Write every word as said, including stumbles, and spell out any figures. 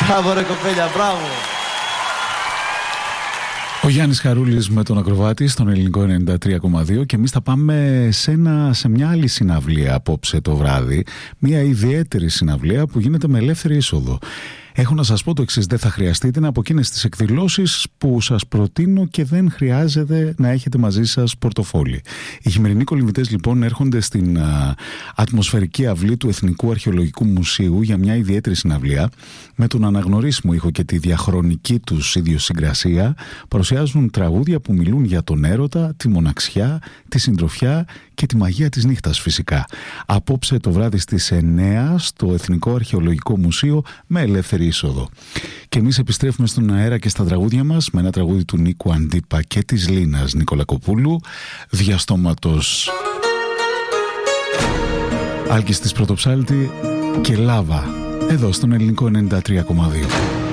Μπράβο ρε κοπέλια, μπράβο. Ο Γιάννης Χαρούλης με τον Ακροβάτη στον Ελληνικό ενενήντα τρία κόμμα δύο και εμείς θα πάμε σε, ένα, σε μια άλλη συναυλία απόψε το βράδυ. Μια ιδιαίτερη συναυλία που γίνεται με ελεύθερη είσοδο. Έχω να σας πω το εξής: δεν θα χρειαστείτε από εκείνες τις εκδηλώσεις που σας προτείνω και δεν χρειάζεται να έχετε μαζί σας πορτοφόλι. Οι χειμερινοί κολυμβητές λοιπόν έρχονται στην α, ατμοσφαιρική αυλή του Εθνικού Αρχαιολογικού Μουσείου για μια ιδιαίτερη συναυλία. Με τον αναγνωρίσιμο ήχο και τη διαχρονική τους ιδιοσυγκρασία παρουσιάζουν τραγούδια που μιλούν για τον έρωτα, τη μοναξιά, τη συντροφιά και τη μαγεία της νύχτας φυσικά. Απόψε το βράδυ στις εννιά στο Εθνικό Αρχαιολογικό Μουσείο με ελεύθερη είσοδο. Και εμείς επιστρέφουμε στον αέρα και στα τραγούδια μας με ένα τραγούδι του Νίκου Αντίπα και της Λίνας Νικολακοπούλου, διαστόματος Άλκης της Πρωτοψάλτη και Λάβα, εδώ στον Ελληνικό ενενήντα τρία κόμμα δύο.